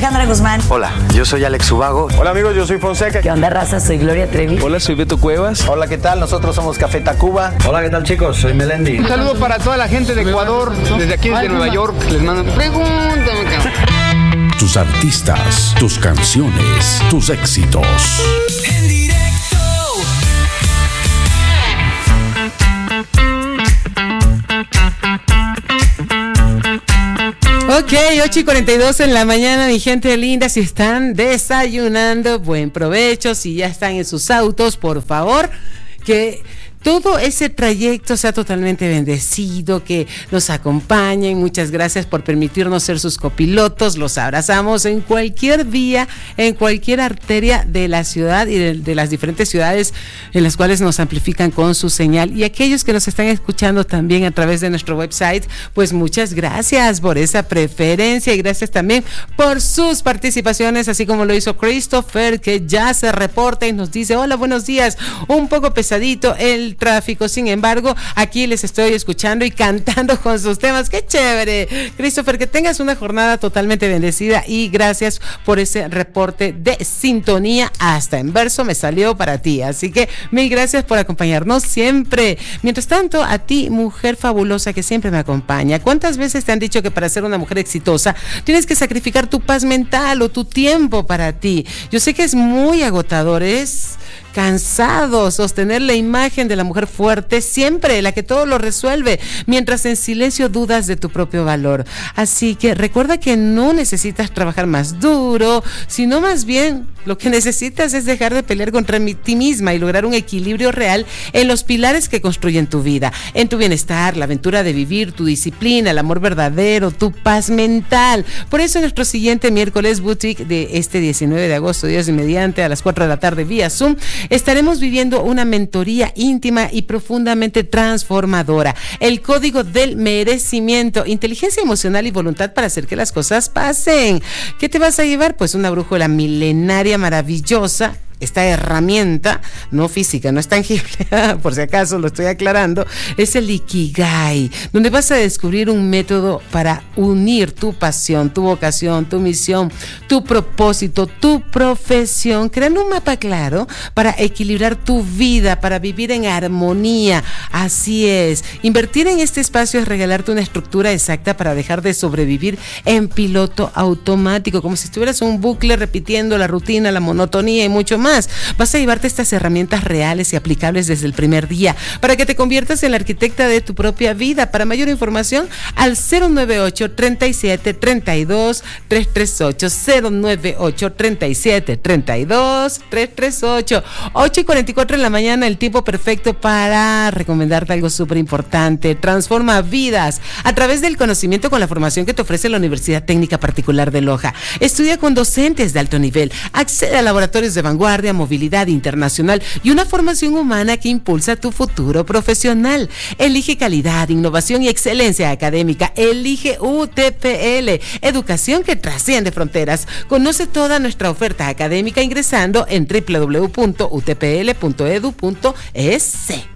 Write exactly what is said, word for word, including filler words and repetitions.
Alejandra Guzmán. Hola, yo soy Alex Ubago. Hola amigos, yo soy Fonseca. ¿Qué onda, raza? Soy Gloria Trevi. Hola, soy Beto Cuevas. Hola, ¿qué tal? Nosotros somos Café Tacuba. Hola, ¿qué tal, chicos? Soy Melendi. Un saludo para toda la gente de Ecuador, desde aquí desde Nueva York. Les mando pregúntame, cabrón. Tus artistas, tus canciones, tus éxitos. En directo. Ok, ocho y cuarenta y dos en la mañana, mi gente linda. Si están desayunando, buen provecho. Si ya están en sus autos, por favor, que todo ese trayecto sea totalmente bendecido, que nos acompañen. Muchas gracias por permitirnos ser sus copilotos. Los abrazamos en cualquier vía, en cualquier arteria de la ciudad y de, de las diferentes ciudades en las cuales nos amplifican con su señal. Y aquellos que nos están escuchando también a través de nuestro website, pues muchas gracias por esa preferencia y gracias también por sus participaciones, así como lo hizo Christopher, que ya se reporta y nos dice: hola, buenos días, un poco pesadito el tráfico, sin embargo, aquí les estoy escuchando y cantando con sus temas. ¡Qué chévere! Christopher, que tengas una jornada totalmente bendecida y gracias por ese reporte de sintonía. Hasta en verso me salió para ti, así que mil gracias por acompañarnos siempre. Mientras tanto, a ti, mujer fabulosa que siempre me acompaña, ¿cuántas veces te han dicho que para ser una mujer exitosa tienes que sacrificar tu paz mental o tu tiempo para ti? Yo sé que es muy agotador, es cansado sostener la imagen de la mujer fuerte, siempre la que todo lo resuelve, mientras en silencio dudas de tu propio valor. Así que recuerda que no necesitas trabajar más duro, sino más bien lo que necesitas es dejar de pelear contra ti misma y lograr un equilibrio real en los pilares que construyen tu vida, en tu bienestar, la aventura de vivir, tu disciplina, el amor verdadero, tu paz mental. Por eso en nuestro siguiente miércoles boutique de este diecinueve de agosto, Dios y mediante, a las cuatro de la tarde vía Zoom, estaremos viviendo una mentoría íntima y profundamente transformadora. El código del merecimiento, inteligencia emocional y voluntad para hacer que las cosas pasen. ¿Qué te vas a llevar? Pues una brújula milenaria maravillosa. Esta herramienta, no física, no es tangible, por si acaso lo estoy aclarando, es el Ikigai, donde vas a descubrir un método para unir tu pasión, tu vocación, tu misión, tu propósito, tu profesión, creando un mapa claro para equilibrar tu vida, para vivir en armonía. Así es, invertir en este espacio es regalarte una estructura exacta para dejar de sobrevivir en piloto automático, como si estuvieras en un bucle repitiendo la rutina, la monotonía y mucho más. Más. Vas a llevarte estas herramientas reales y aplicables desde el primer día para que te conviertas en la arquitecta de tu propia vida. Para mayor información, al cero nueve ocho, treinta y siete, treinta y dos, trescientos treinta y ocho, cero nueve ocho, treinta y siete, treinta y dos, trescientos treinta y ocho. ocho y cuarenta y cuatro en la mañana, el tiempo perfecto para recomendarte algo súper importante. Transforma vidas a través del conocimiento con la formación que te ofrece la Universidad Técnica Particular de Loja. Estudia con docentes de alto nivel, accede a laboratorios de vanguardia, movilidad internacional y una formación humana que impulsa tu futuro profesional. Elige calidad, innovación y excelencia académica. Elige U T P L, educación que trasciende fronteras. Conoce toda nuestra oferta académica ingresando en doble u doble u doble u punto u t p l punto e d u punto e s.